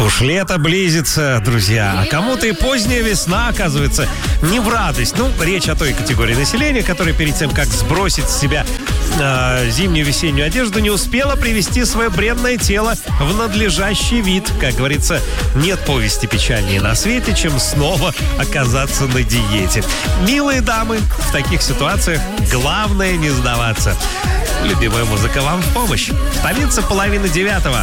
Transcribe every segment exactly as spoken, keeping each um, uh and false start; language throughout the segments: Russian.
Уж лето близится, друзья, а кому-то и поздняя весна, оказывается, не в радость. Ну, речь о той категории населения, которая перед тем, как сбросить с себя э, зимнюю-весеннюю одежду, не успела привести свое бренное тело в надлежащий вид. Как говорится, нет повести печальнее на свете, чем снова оказаться на диете. Милые дамы, в таких ситуациях главное не сдаваться. Любимая музыка вам в помощь. Столица половины девятого.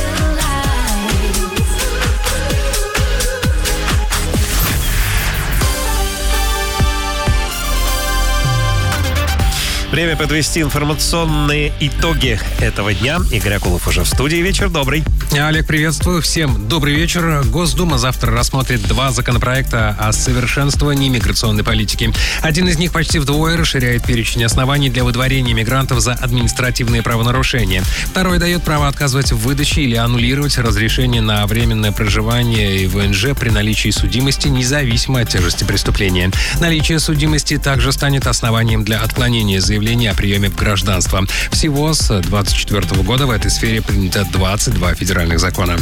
Время подвести информационные итоги этого дня. Игорь Акулов уже в студии. Вечер добрый. Олег, приветствую. Всем добрый вечер. Госдума завтра рассмотрит два законопроекта о совершенствовании миграционной политики. Один из них почти вдвое расширяет перечень оснований для выдворения мигрантов за административные правонарушения. Второй дает право отказывать в выдаче или аннулировать разрешение на временное проживание и ВНЖ при наличии судимости, независимо от тяжести преступления. Наличие судимости также станет основанием для отклонения заявления о приеме в гражданство. Всего с две тысячи двадцать четвёртого года в этой сфере принято двадцать два федеральных закона.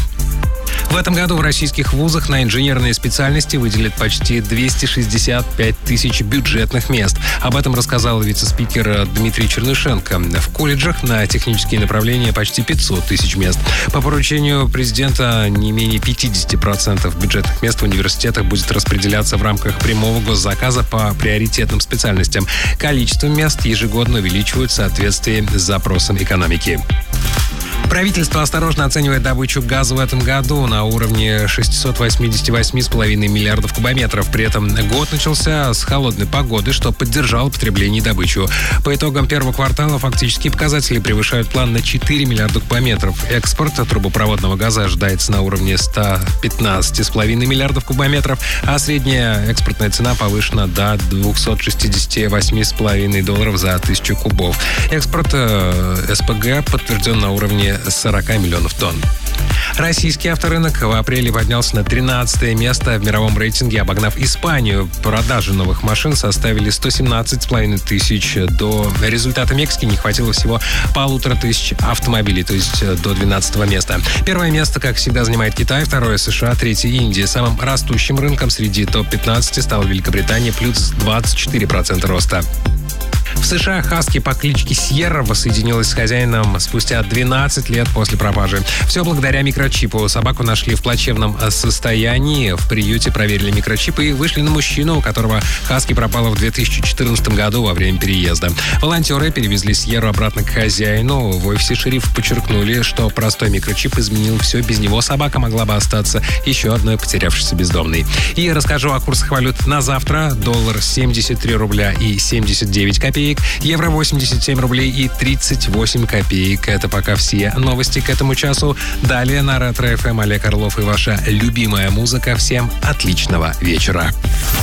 В этом году в российских вузах на инженерные специальности выделят почти двести шестьдесят пять тысяч бюджетных мест. Об этом рассказал вице-спикер Дмитрий Чернышенко. В колледжах на технические направления почти пятьсот тысяч мест. По поручению президента не менее пятьдесят процентов бюджетных мест в университетах будет распределяться в рамках прямого госзаказа по приоритетным специальностям. Количество мест ежегодно увеличивают в соответствии с запросом экономики. Правительство осторожно оценивает добычу газа в этом году на уровне шестьсот восемьдесят восемь целых пять десятых миллиардов кубометров. При этом год начался с холодной погоды, что поддержало потребление и добычу. По итогам первого квартала фактические показатели превышают план на четыре миллиарда кубометров. Экспорт трубопроводного газа ожидается на уровне сто пятнадцать целых пять десятых миллиардов кубометров, а средняя экспортная цена повышена до двести шестьдесят восемь целых пять десятых долларов за тысячу кубов. Экспорт э, СПГ подтвержден на уровне сорок миллионов тонн. Российский авторынок в апреле поднялся на тринадцатое место в мировом рейтинге, обогнав Испанию. Продажи новых машин составили сто семнадцать целых пять тысяч. До результата Мексики не хватило всего полутора тысяч автомобилей, то есть до двенадцатого места. Первое место, как всегда, занимает Китай, второе — США, третье — Индия. Самым растущим рынком среди топ пятнадцати стала Великобритания, плюс двадцать четыре процента роста. В США хаски по кличке Сьерра воссоединилась с хозяином спустя двенадцать лет после пропажи. Все благодаря микрочипу. Собаку нашли в плачевном состоянии. В приюте проверили микрочипы и вышли на мужчину, у которого хаски пропала в две тысячи четырнадцатом году во время переезда. Волонтеры перевезли Сьерру обратно к хозяину. В офисе шерифа подчеркнули, что простой микрочип изменил все. Без него собака могла бы остаться еще одной потерявшейся бездомной. И расскажу о курсах валют на завтра. Доллар семьдесят три рубля и семьдесят девять копеек. Евро восемьдесят семь рублей и тридцать восемь копеек. Это пока все новости к этому часу. Далее на Ретро-эф эм Олег Орлов и ваша любимая музыка. Всем отличного вечера.